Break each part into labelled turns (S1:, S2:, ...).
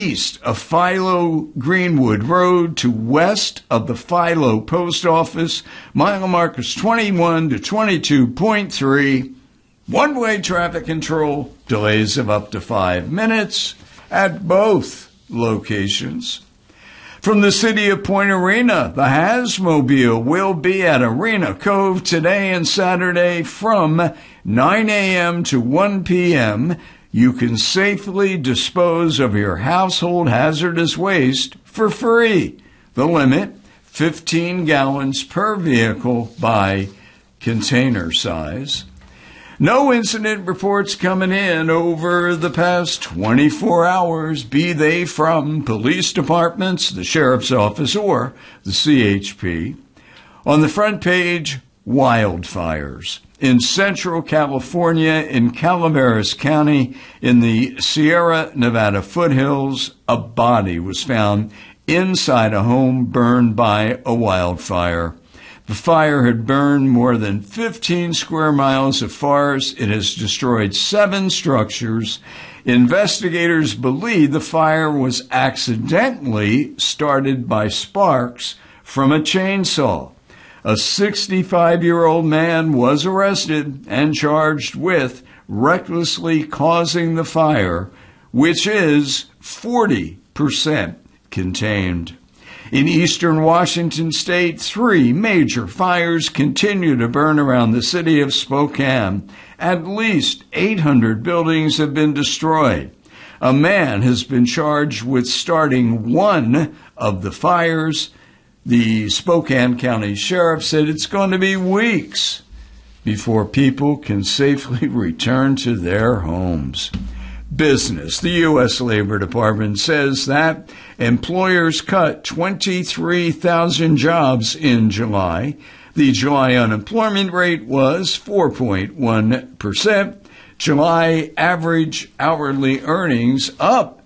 S1: east of Philo Greenwood Road to west of the Philo Post Office. Mile markers 21 to 22.3. One-way traffic control, delays of up to 5 minutes at both locations. From the city of Point Arena, the Hazmobile will be at Arena Cove today and Saturday from 9 a.m. to 1 p.m. You can safely dispose of your household hazardous waste for free. The limit, 15 gallons per vehicle by container size. No incident reports coming in over the past 24 hours, be they from police departments, the sheriff's office, or the CHP. On the front page, wildfires. In Central California, in Calaveras County, in the Sierra Nevada foothills, a body was found inside a home burned by a wildfire. The fire had burned more than 15 square miles of forest. It has destroyed 7 structures. Investigators believe the fire was accidentally started by sparks from a chainsaw. A 65-year-old man was arrested and charged with recklessly causing the fire, which is 40% contained. In eastern Washington state, 3 major fires continue to burn around the city of Spokane. At least 800 buildings have been destroyed. A man has been charged with starting one of the fires. The Spokane County Sheriff said it's going to be weeks before people can safely return to their homes. Business. The U.S. Labor Department says that employers cut 23,000 jobs in July. The July unemployment rate was 4.1%. July average hourly earnings up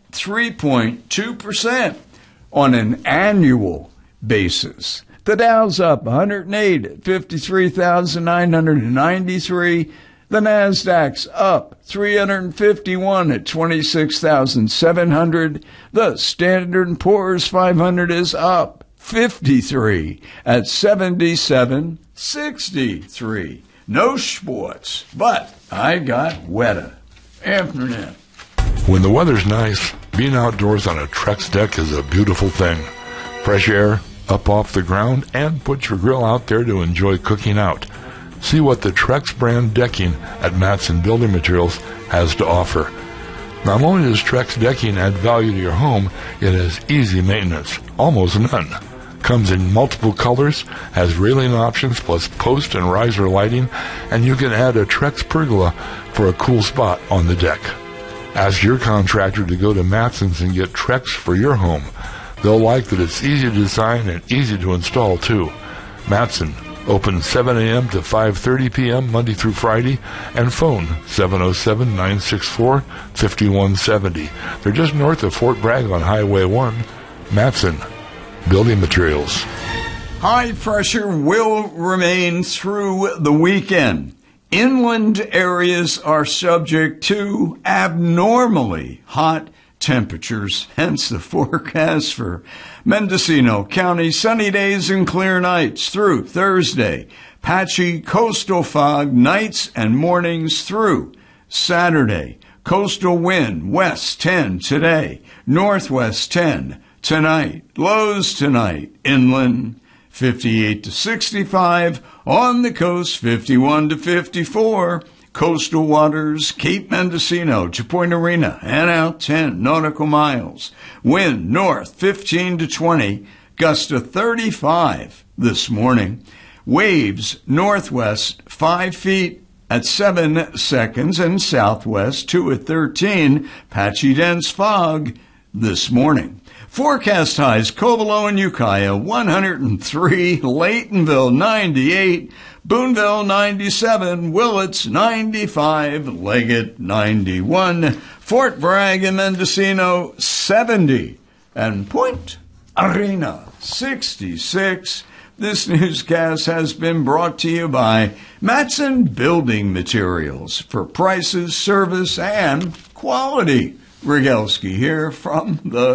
S1: 3.2% on an annual basis. The Dow's up 108 at 53,993. The Nasdaq's up 351 at 26,700. The Standard & Poor's 500 is up 53 at 7763. No sports, but I got weather. Afternoon.
S2: When the weather's nice, being outdoors on a Trex deck is a beautiful thing. Fresh air, up off the ground, and put your grill out there to enjoy cooking out. See what the Trex brand decking at Matson Building Materials has to offer. Not only does Trex decking add value to your home, it has easy maintenance, almost none. Comes in multiple colors, has railing options plus post and riser lighting, and you can add a Trex pergola for a cool spot on the deck. Ask your contractor to go to Matson's and get Trex for your home. They'll like that it's easy to design and easy to install too. Matson, open 7 a.m. to 5:30 p.m. Monday through Friday, and phone 707-964-5170. They're just north of Fort Bragg on Highway 1. Matson Building Materials.
S1: High pressure will remain through the weekend. Inland areas are subject to abnormally hot temperatures, hence the forecast for Mendocino County. Sunny days and clear nights through Thursday. Patchy coastal fog nights and mornings through Saturday. Coastal wind west 10 today, northwest 10 tonight. Lows tonight inland 58 to 65, on the coast 51 to 54. Coastal waters, Cape Mendocino to Point Arena and out 10 nautical miles. Wind north 15 to 20, gust to 35 this morning. Waves northwest 5 feet at 7 seconds and southwest 2 at 13. Patchy dense fog this morning. Forecast highs, Covelo and Ukiah 103, Laytonville 98, Boonville 97, Willits 95, Leggett 91, Fort Bragg and Mendocino 70, and Point Arena 66. This newscast has been brought to you by Matson Building Materials for prices, service, and quality. Rogalski here from the